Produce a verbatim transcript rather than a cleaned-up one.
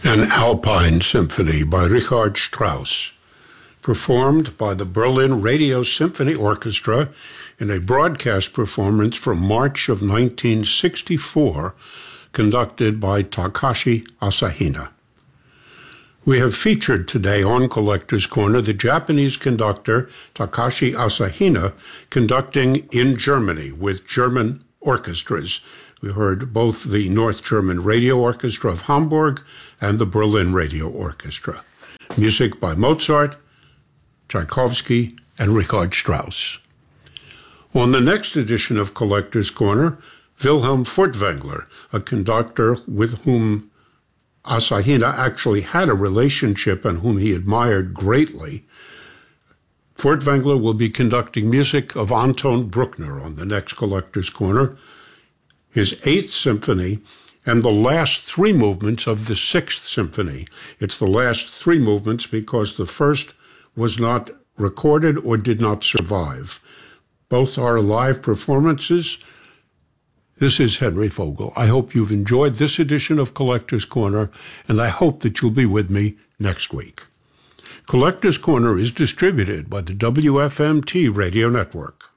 An Alpine Symphony by Richard Strauss, performed by the Berlin Radio Symphony Orchestra in a broadcast performance from March of nineteen sixty-four, conducted by Takashi Asahina. We have featured today on Collector's Corner the Japanese conductor Takashi Asahina conducting in Germany with German orchestras. We heard both the North German Radio Orchestra of Hamburg and the Berlin Radio Orchestra. Music by Mozart, Tchaikovsky, and Richard Strauss. On the next edition of Collector's Corner, Wilhelm Furtwängler, a conductor with whom Asahina actually had a relationship and whom he admired greatly. Furtwängler will be conducting music of Anton Bruckner on the next Collector's Corner, his Eighth Symphony, and the last three movements of the Sixth Symphony. It's the last three movements because the first was not recorded or did not survive. Both are live performances. This is Henry Fogel. I hope you've enjoyed this edition of Collector's Corner, and I hope that you'll be with me next week. Collector's Corner is distributed by the W F M T Radio Network.